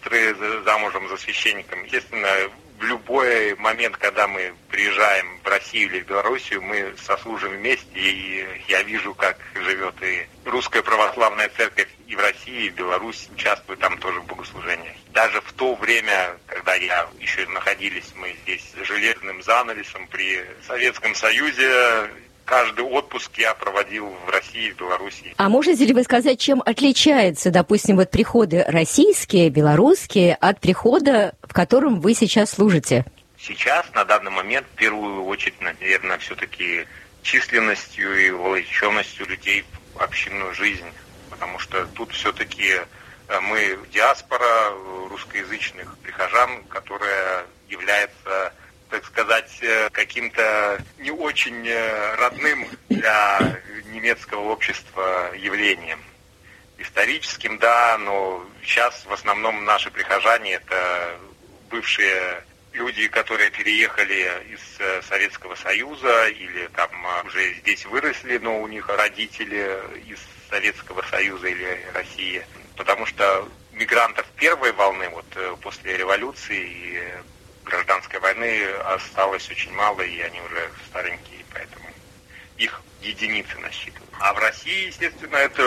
сестры замужем за священником. Естественно, в любой момент, когда мы приезжаем в Россию или в Белоруссию, мы сослужим вместе, и я вижу, как живет и Русская Православная Церковь и в России, и в Беларуси, участвую там тоже в богослужениях. Даже в то время, когда еще находились мы здесь железным занавесом при Советском Союзе, каждый отпуск я проводил в России, в Беларуси. А можете ли вы сказать, чем отличаются, допустим, вот приходы российские, белорусские от прихода, в котором вы сейчас служите? Сейчас, на данный момент, в первую очередь, наверное, все-таки численностью и вовлеченностью людей в общинную жизнь. Потому что тут все-таки мы диаспора русскоязычных прихожан, которая является, так сказать, каким-то не очень родным для немецкого общества явлением. Историческим, да, но сейчас в основном наши прихожане это бывшие люди, которые переехали из Советского Союза или там уже здесь выросли, но у них родители из Советского Союза или России. Потому что мигрантов первой волны, вот после революции и гражданской войны осталось очень мало, и они уже старенькие, поэтому их единицы насчитывают. А в России, естественно, это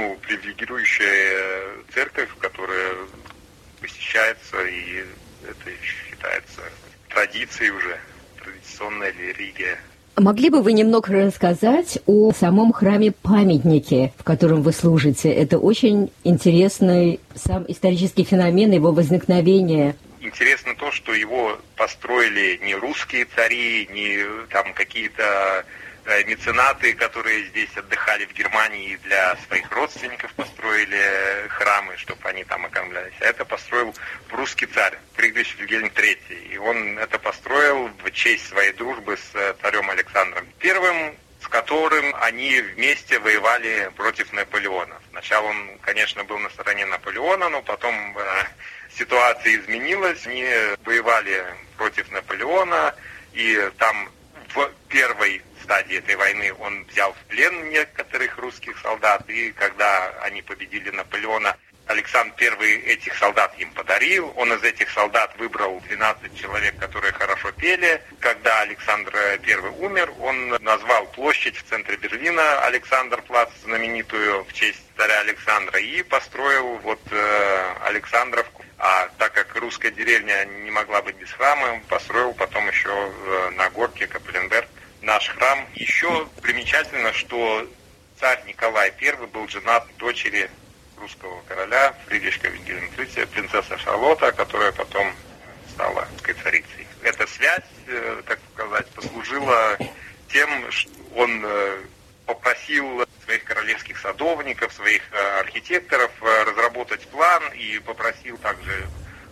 привилегирующая церковь, которая посещается, и это считается традицией уже, традиционная религия. Могли бы вы немного рассказать о самом храме-памятнике, в котором вы служите? Это очень интересный сам исторический феномен, его возникновения. Интересно то, что его построили не русские цари, не там какие-то меценаты, которые здесь отдыхали в Германии и для своих родственников построили храмы, чтобы они там окормлялись. А это построил русский царь Фридрих Вильгельм III. И он это построил в честь своей дружбы с царем Александром I, с которым они вместе воевали против Наполеона. Сначала он, конечно, был на стороне Наполеона, но потом ситуация изменилась. Они воевали против Наполеона, и там в первой стадии этой войны он взял в плен некоторых русских солдат, и когда они победили Наполеона, Александр I этих солдат им подарил. Он из этих солдат выбрал 12 человек, которые хорошо пели. Когда Александр I умер, он назвал площадь в центре Берлина, Александрплац, знаменитую в честь царя Александра, и построил Александровку. А так как русская деревня не могла быть без храма, построил потом еще на горке Капеленберг наш храм. Еще примечательно, что царь Николай I был женат дочери русского короля Фридриха Вильгельма III, принцесса Шарлотта, которая потом стала русской царицей. Эта связь, так сказать, послужила тем, что он попросил своих королевских садовников, своих архитекторов разработать план, и попросил также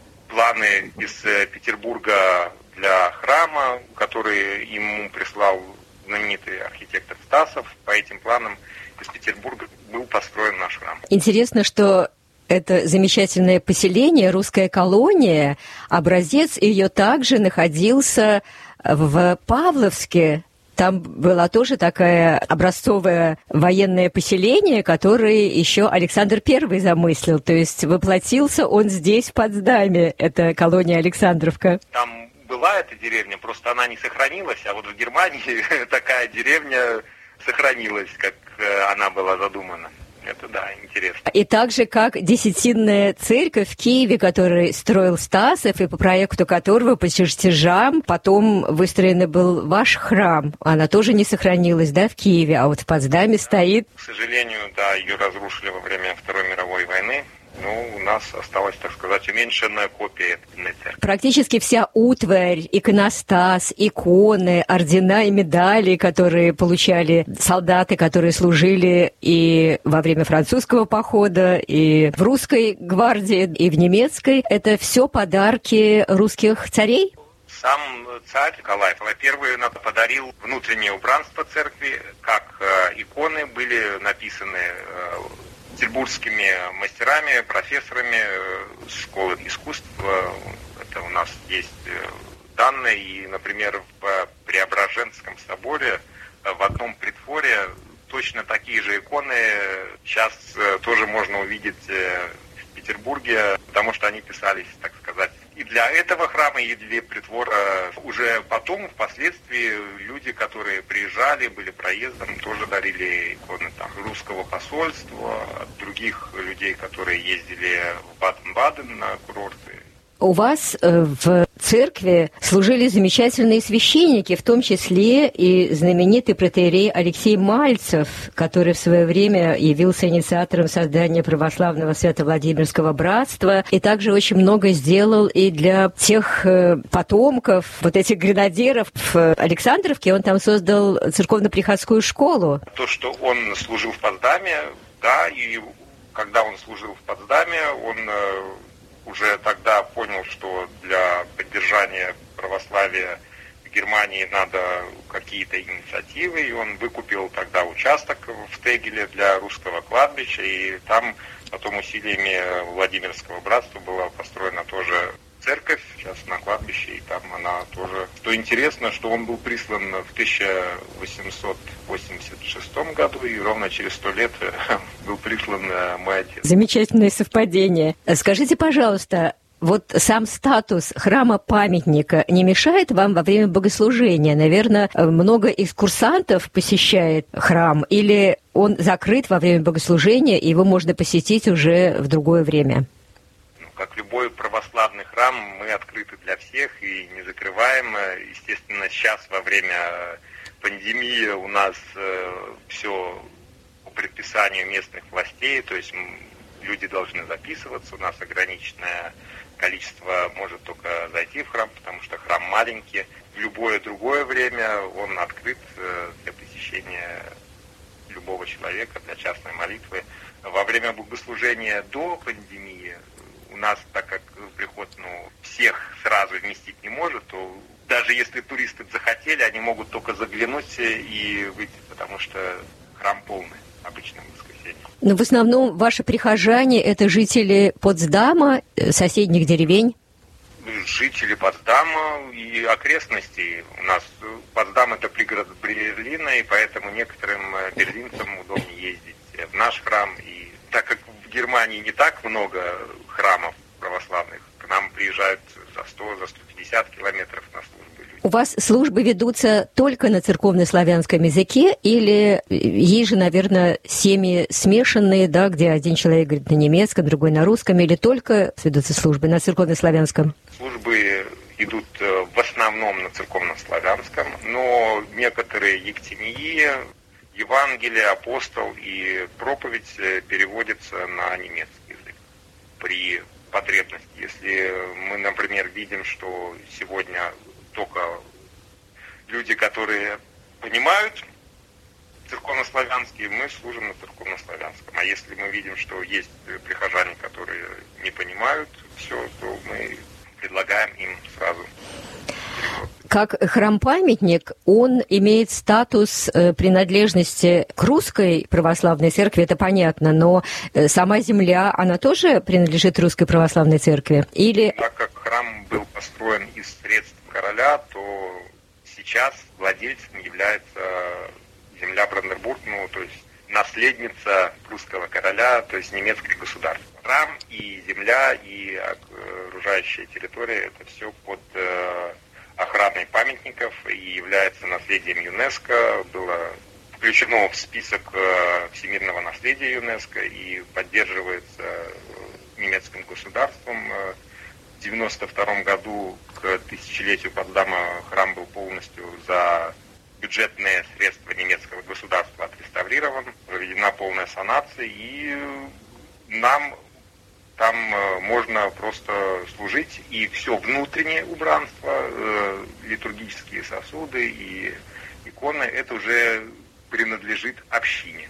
планы из Петербурга для храма, который ему прислал знаменитый архитектор Стасов. По этим планам из Петербурга был построен наш храм. Интересно, что это замечательное поселение, русская колония, образец ее также находился в Павловске. Там было тоже такое образцовое военное поселение, которое еще Александр I замыслил. То есть воплотился он здесь, в Потсдаме, это колония Александровка. Там была эта деревня, просто она не сохранилась, а вот в Германии такая деревня сохранилась, как она была задумана. Это, да, интересно. И так же, как Десятинная церковь в Киеве, которую строил Стасов, и по проекту которого, по чертежам, потом выстроен был ваш храм. Она тоже не сохранилась, да, в Киеве, а вот в Потсдаме стоит. К сожалению, да, ее разрушили во время Второй мировой войны. Ну, у нас осталась, так сказать, уменьшенная копия этой церкви. Практически вся утварь, иконостас, иконы, ордена и медали, которые получали солдаты, которые служили и во время французского похода, и в русской гвардии, и в немецкой, это все подарки русских царей? Сам царь Николай I подарил внутреннее убранство церкви, как иконы были написаны петербургскими мастерами, профессорами школы искусств. Это у нас есть данные. И, например, в Преображенском соборе в одном притворе точно такие же иконы сейчас тоже можно увидеть в Петербурге. потому что они писались, так сказать, и для этого храма, и для притвора. Уже потом, впоследствии, люди, которые приезжали, были проездом, тоже дарили иконы там русского посольства, от других людей, которые ездили в Баден-Баден на курорты. У вас в церкви служили замечательные священники, в том числе и знаменитый протоиерей Алексей Мальцев, который в свое время явился инициатором создания православного Свято-Владимирского братства, и также очень много сделал и для тех потомков, вот этих гренадеров в Александровке. Он там создал церковно-приходскую школу. То, что он служил в Потсдаме, да, и когда он служил в Потсдаме, он уже тогда понял, что для поддержания православия в Германии надо какие-то инициативы, и он выкупил тогда участок в Тегеле для русского кладбища, и там потом усилиями Владимирского братства была построена тоже церковь, сейчас на кладбище, и там она тоже... Что интересно, что он был прислан в 1886 году, и ровно через 100 лет был прислан мой отец. Замечательное совпадение. Скажите, пожалуйста, вот сам статус храма-памятника не мешает вам во время богослужения? Наверное, много экскурсантов посещает храм, или он закрыт во время богослужения, и его можно посетить уже в другое время? Как любой православный храм, мы открыты для всех и не закрываем. Естественно, сейчас во время пандемии у нас все по предписанию местных властей, то есть люди должны записываться, у нас ограниченное количество может только зайти в храм, потому что храм маленький. В любое другое время он открыт для посещения любого человека, для частной молитвы. Во время богослужения до пандемии у нас, так как приход всех сразу вместить не может, то даже если туристы захотели, они могут только заглянуть и выйти, потому что храм полный обычно в воскресенье. Но в основном ваши прихожане – это жители Потсдама, соседних деревень? Жители Потсдама и окрестностей. У нас Потсдам – это пригород Берлина, и поэтому некоторым берлинцам удобнее ездить в наш храм. И так как в Германии не так много храмов православных, к нам приезжают за 100, за 150 километров на службу люди. У вас службы ведутся только на церковно-славянском языке, или есть же, наверное, семьи смешанные, да, где один человек говорит на немецком, другой на русском, или только ведутся службы на церковно-славянском? Службы идут в основном на церковно-славянском, но некоторые ектении, Евангелие, апостол и проповедь переводятся на немецкий язык при потребности. Если мы, например, видим, что сегодня только люди, которые понимают церковно-славянский, мы служим на церковно-славянском. А если мы видим, что есть прихожане, которые не понимают все, то мы предлагаем им сразу перевод. Как храм-памятник, он имеет статус принадлежности к русской православной церкви, это понятно, но сама земля, она тоже принадлежит русской православной церкви? Или... Так как храм был построен из средств короля, то сейчас владельцем является земля Бранденбург, то есть наследница прусского короля, то есть немецкое государство. Храм и земля, и окружающая территория, это все под охраной памятников и является наследием ЮНЕСКО, было включено в список всемирного наследия ЮНЕСКО и поддерживается немецким государством. В 1992 году к тысячелетию Потсдама храм был полностью за бюджетные средства немецкого государства отреставрирован, проведена полная санация, и нам там можно просто служить, и все внутреннее убранство, литургические сосуды и иконы, это уже принадлежит общине.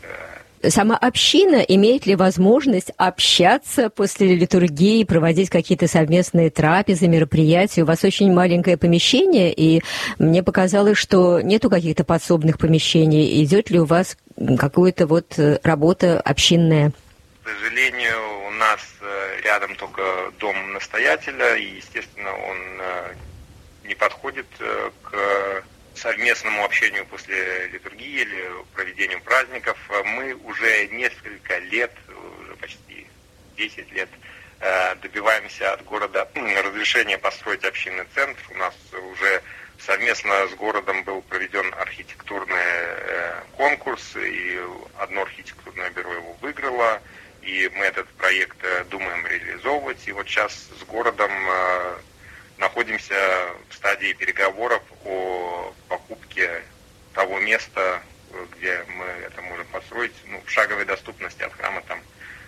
Сама община имеет ли возможность общаться после литургии, проводить какие-то совместные трапезы, мероприятия? У вас очень маленькое помещение, и мне показалось, что нету каких-то подсобных помещений. Идет ли у вас какая-то работа общинная? К сожалению, у нас рядом только дом настоятеля, и, естественно, он не подходит к совместному общению после литургии или проведению праздников. Мы уже несколько лет, уже почти 10 лет, добиваемся от города разрешения построить общинный центр. У нас уже совместно с городом был проведен архитектурный конкурс, и одно архитектурное бюро его выиграло, и мы этот проект думаем реализовывать. И вот сейчас с городом находимся в стадии переговоров о покупке того места, где мы это можем построить, в шаговой доступности от храма там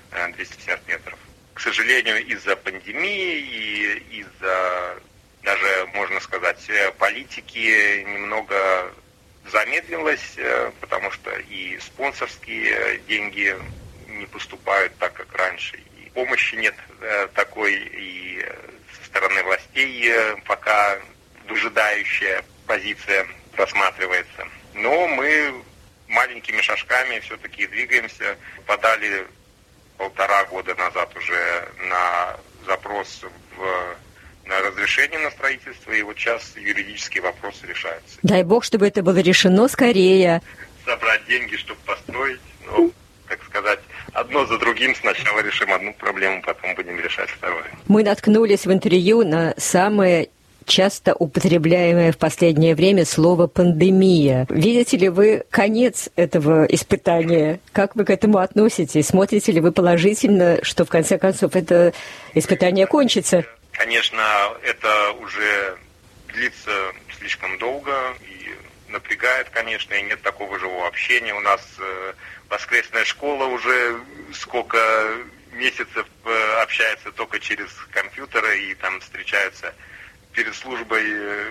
250 метров. К сожалению, из-за пандемии и из-за, даже можно сказать, политики немного замедлилось, потому что и спонсорские деньги не поступают так, как раньше, и помощи нет такой, и со стороны властей пока выжидающая позиция просматривается. Но мы маленькими шажками все-таки двигаемся. Подали 1,5 года назад уже на запрос на разрешение на строительство, и вот сейчас юридические вопросы решаются. Дай бог, чтобы это было решено скорее. Собрать деньги, чтобы построить, так сказать, одно за другим. Сначала решим одну проблему, потом будем решать вторую. Мы наткнулись в интервью на самое часто употребляемое в последнее время слово «пандемия». Видите ли вы конец этого испытания? Как вы к этому относитесь? Смотрите ли вы положительно, что в конце концов это испытание кончится? Конечно, это уже длится слишком долго и напрягает, конечно, и нет такого живого общения. У нас воскресная школа уже сколько месяцев общается только через компьютеры, и там встречаются перед службой,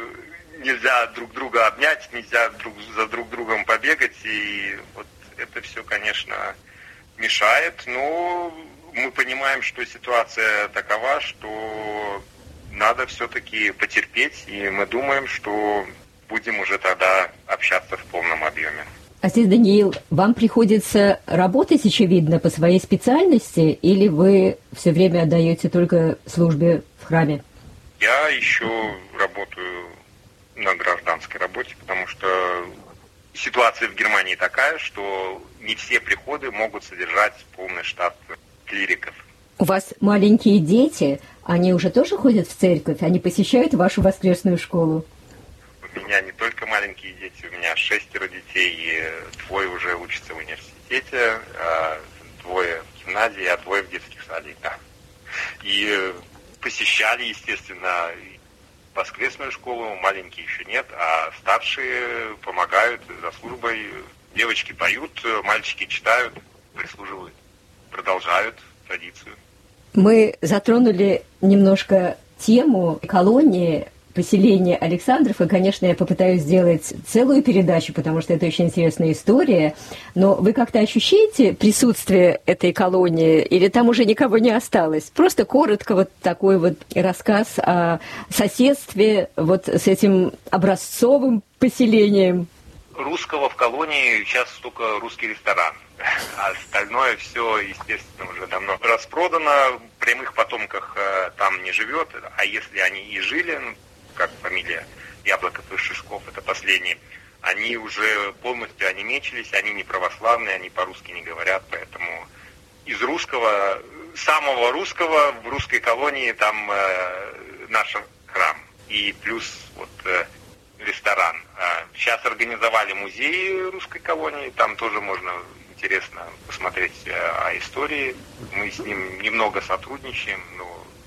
нельзя друг друга обнять, нельзя за друг другом побегать, и вот это все, конечно, мешает, но мы понимаем, что ситуация такова, что надо все-таки потерпеть, и мы думаем, что будем уже тогда общаться в полном объеме. Отец Даниил, вам приходится работать, очевидно, по своей специальности, или вы все время отдаете только службе в храме? Я еще работаю на гражданской работе, потому что ситуация в Германии такая, что не все приходы могут содержать полный штат клириков. У вас маленькие дети, они уже тоже ходят в церковь? Они посещают вашу воскресную школу? У меня не только маленькие дети, у меня 6 детей, и 2 уже учатся в университете, 2 в гимназии, а 2 в детских садиках. И посещали, естественно, воскресную школу, маленькие еще нет, а старшие помогают за службой. Девочки поют, мальчики читают, прислуживают, продолжают традицию. Мы затронули немножко тему колонии, поселения Александров, и, конечно, я попытаюсь сделать целую передачу, потому что это очень интересная история, но вы как-то ощущаете присутствие этой колонии, или там уже никого не осталось? Просто коротко вот такой вот рассказ о соседстве вот с этим образцовым поселением. Русского в колонии сейчас только русский ресторан, а остальное все, естественно, уже давно распродано, прямых потомках там не живет, а если они и жили, как фамилия Яблоков и Шишков, это последние, они уже полностью онемечились, они не православные, они по-русски не говорят, поэтому из русского, самого русского в русской колонии там наш храм и плюс вот ресторан. Сейчас организовали музей русской колонии, там тоже можно интересно посмотреть о истории, мы с ним немного сотрудничаем, но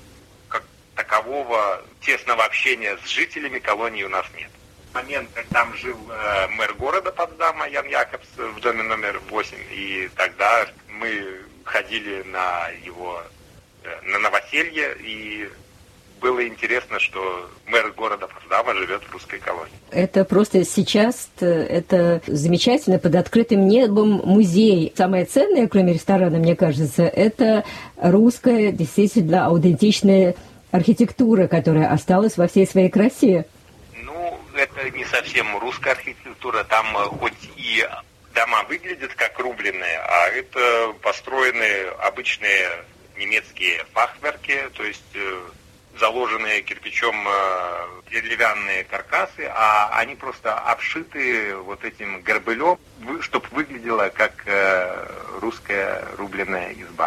такового тесного общения с жителями колонии у нас нет. В момент, когда там жил мэр города Потсдама Ян Якобс в доме номер 8, и тогда мы ходили на его на новоселье, и было интересно, что мэр города Потсдама живет в русской колонии. Это просто сейчас, это замечательно, под открытым небом музей. Самое ценное, кроме ресторана, мне кажется, это русская, действительно аутентичная архитектура, которая осталась во всей своей красе. Ну, это не совсем русская архитектура. Там хоть и дома выглядят как рубленые, а это построены обычные немецкие фахверки, то есть заложенные кирпичом деревянные каркасы, а они просто обшиты вот этим горбылем, чтобы выглядело как русская рубленная изба.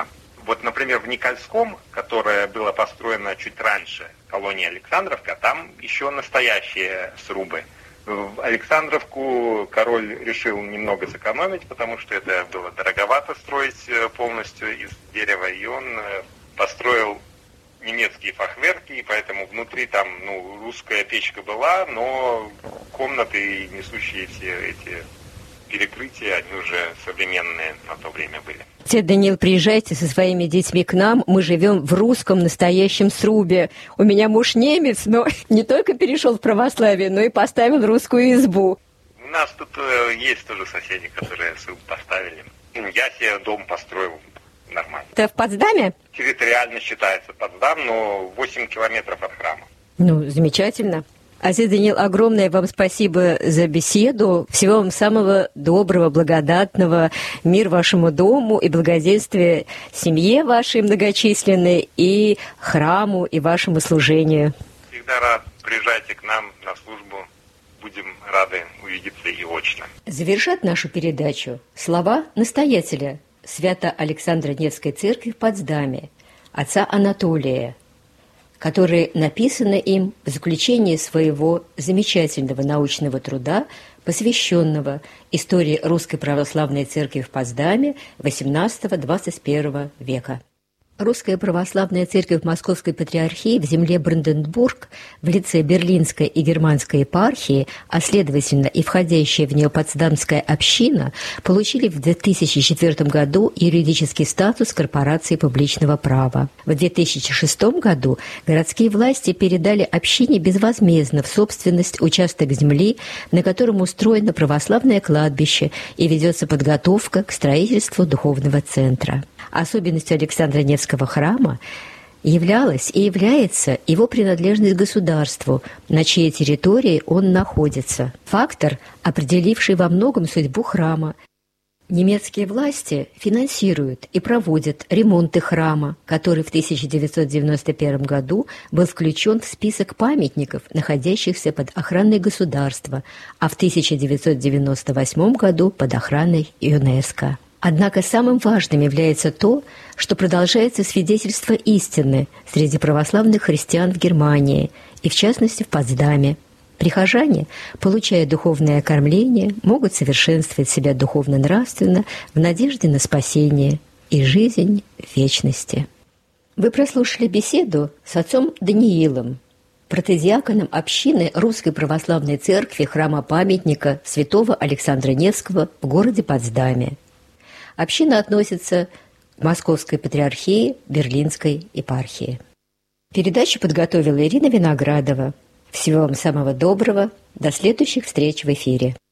Вот, например, в Никольском, которое было построено чуть раньше, колония Александровка, там еще настоящие срубы. В Александровку король решил немного сэкономить, потому что это было дороговато строить полностью из дерева, и он построил немецкие фахверки, и поэтому внутри там, русская печка была, но комнаты, несущие все эти перекрытия, они уже современные на то время были. Дед Даниил, приезжайте со своими детьми к нам. Мы живем в русском настоящем срубе. У меня муж немец, но не только перешел в православие, но и поставил русскую избу. У нас тут есть тоже соседи, которые сруб поставили. Я себе дом построил нормально. Это в Потсдаме? Территориально считается Потсдам, но 8 километров от храма. Замечательно. Отец Даниил, огромное вам спасибо за беседу. Всего вам самого доброго, благодатного. Мир вашему дому и благоденствие семье вашей многочисленной и храму, и вашему служению. Всегда рад. Приезжайте к нам на службу. Будем рады увидеться и очно. Завершат нашу передачу слова настоятеля Свято-Александро-Невской церкви в Потсдаме, отца Анатолия, которые написаны им в заключении своего замечательного научного труда, посвященного истории Русской Православной Церкви в Потсдаме XVIII-XXI века. Русская Православная Церковь Московской Патриархии в земле Бранденбург в лице Берлинской и Германской епархии, а следовательно и входящая в нее Потсдамская община, получили в 2004 году юридический статус корпорации публичного права. В 2006 году городские власти передали общине безвозмездно в собственность участок земли, на котором устроено православное кладбище и ведется подготовка к строительству духовного центра. Особенностью Александро-Невского храма являлась и является его принадлежность государству, на чьей территории он находится. Фактор, определивший во многом судьбу храма. Немецкие власти финансируют и проводят ремонты храма, который в 1991 году был включен в список памятников, находящихся под охраной государства, а в 1998 году под охраной ЮНЕСКО. Однако самым важным является то, что продолжается свидетельство истины среди православных христиан в Германии и, в частности, в Потсдаме. Прихожане, получая духовное окормление, могут совершенствовать себя духовно-нравственно в надежде на спасение и жизнь в вечности. Вы прослушали беседу с отцом Даниилом, протодиаконом общины Русской Православной Церкви храма-памятника святого Александра Невского в городе Потсдаме. Община относится к Московской Патриархии Берлинской епархии. Передачу подготовила Ирина Виноградова. Всего вам самого доброго. До следующих встреч в эфире.